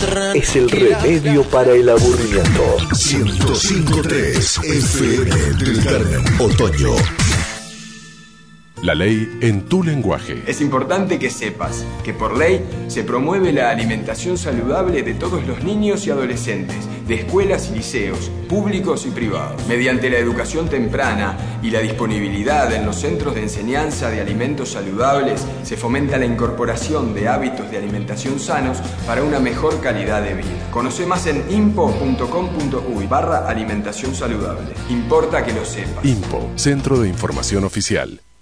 es el remedio para el aburrimiento. 105.3 FM del Carmen. Otoño. La ley en tu lenguaje. Es importante que sepas que por ley se promueve la alimentación saludable de todos los niños y adolescentes, de escuelas y liceos, públicos y privados. Mediante la educación temprana y la disponibilidad en los centros de enseñanza de alimentos saludables, se fomenta la incorporación de hábitos de alimentación sanos para una mejor calidad de vida. Conoce más en impo.com.uy/alimentación saludable. Importa que lo sepas. IMPO, Centro de Información Oficial.